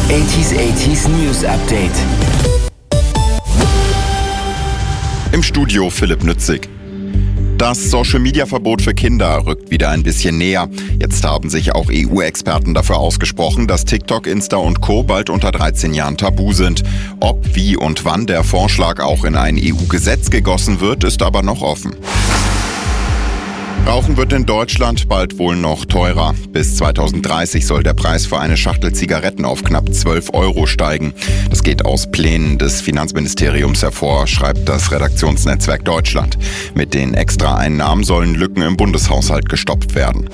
80s News Update. Im Studio Philipp Nützig. Das Social-Media-Verbot für Kinder rückt wieder ein bisschen näher. Jetzt haben sich auch EU-Experten dafür ausgesprochen, dass TikTok, Insta und Co. bald unter 13 Jahren tabu sind. Ob, wie und wann der Vorschlag auch in ein EU-Gesetz gegossen wird, ist aber noch offen. Rauchen wird in Deutschland bald wohl noch teurer. Bis 2030 soll der Preis für eine Schachtel Zigaretten auf knapp 12 € steigen. Das geht aus Plänen des Finanzministeriums hervor, schreibt das Redaktionsnetzwerk Deutschland. Mit den Extraeinnahmen sollen Lücken im Bundeshaushalt gestopft werden.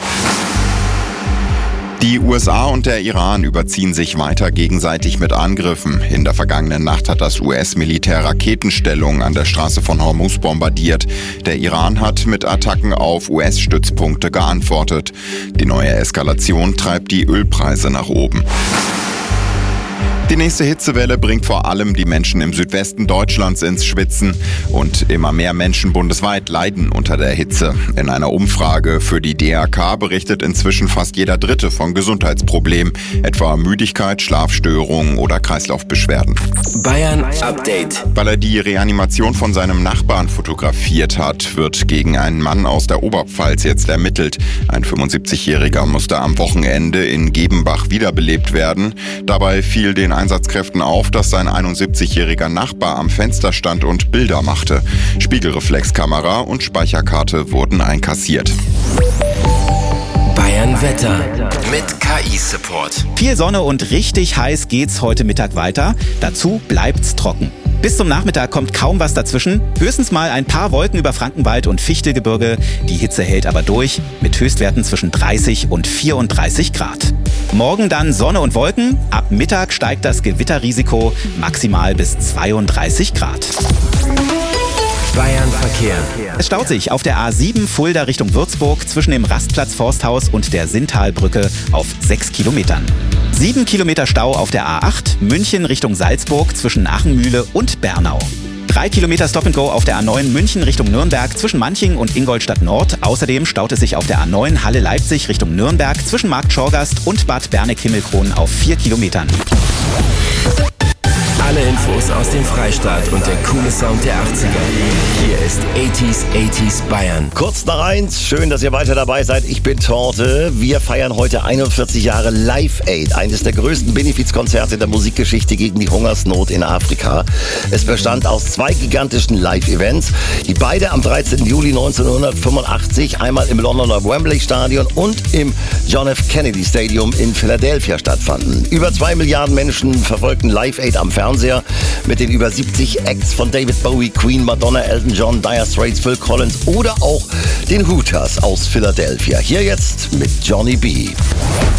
Die USA und der Iran überziehen sich weiter gegenseitig mit Angriffen. In der vergangenen Nacht hat das US-Militär Raketenstellungen an der Straße von Hormuz bombardiert. Der Iran hat mit Attacken auf US-Stützpunkte geantwortet. Die neue Eskalation treibt die Ölpreise nach oben. Die nächste Hitzewelle bringt vor allem die Menschen im Südwesten Deutschlands ins Schwitzen. Und immer mehr Menschen bundesweit leiden unter der Hitze. In einer Umfrage für die DRK berichtet inzwischen fast jeder Dritte von Gesundheitsproblemen, etwa Müdigkeit, Schlafstörungen oder Kreislaufbeschwerden. Bayern Update. Weil er die Reanimation von seinem Nachbarn fotografiert hat, wird gegen einen Mann aus der Oberpfalz jetzt ermittelt. Ein 75-Jähriger musste am Wochenende in Gebenbach wiederbelebt werden. Dabei fiel den Einsatzkräften auf, dass sein 71-jähriger Nachbar am Fenster stand und Bilder machte. Spiegelreflexkamera und Speicherkarte wurden einkassiert. Bayern Wetter mit KI-Support. Viel Sonne und richtig heiß geht's heute Mittag weiter. Dazu bleibt's trocken. Bis zum Nachmittag kommt kaum was dazwischen. Höchstens mal ein paar Wolken über Frankenwald und Fichtelgebirge. Die Hitze hält aber durch mit Höchstwerten zwischen 30 und 34 Grad. Morgen dann Sonne und Wolken. Ab Mittag steigt das Gewitterrisiko maximal bis 32 Grad. Bayern Verkehr. Es staut sich auf der A7 Fulda Richtung Würzburg zwischen dem Rastplatz Forsthaus und der Sinntalbrücke auf 6 Kilometern. 7 Kilometer Stau auf der A8 München Richtung Salzburg zwischen Achenmühle und Bernau. 3 Kilometer Stop-and-Go auf der A9 München Richtung Nürnberg zwischen Manching und Ingolstadt Nord. Außerdem staut es sich auf der A9 Halle Leipzig Richtung Nürnberg zwischen Markt Schorgast und Bad Berneck-Himmelkron auf 4 Kilometern. Alle Infos aus dem Freistaat und der coole Sound der 80er. Hier ist 80s Bayern. Kurz nach 1, schön, dass ihr weiter dabei seid. Ich bin Torte. Wir feiern heute 41 Jahre Live Aid, eines der größten Benefizkonzerte der Musikgeschichte gegen die Hungersnot in Afrika. Es bestand aus 2 gigantischen Live-Events, die beide am 13. Juli 1985 einmal im Londoner Wembley Stadion und im John F. Kennedy Stadium in Philadelphia stattfanden. Über 2 Milliarden Menschen verfolgten Live Aid am Fernseher mit den über 70 Acts von David Bowie, Queen, Madonna, Elton John, Dire Straits, Phil Collins oder auch den Hooters aus Philadelphia. Hier jetzt mit Johnny B.